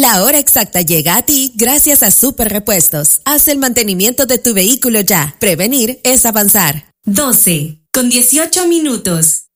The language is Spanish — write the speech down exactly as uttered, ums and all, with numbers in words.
La hora exacta llega a ti gracias a Super Repuestos. Haz el mantenimiento de tu vehículo ya. Prevenir es avanzar. doce con dieciocho minutos.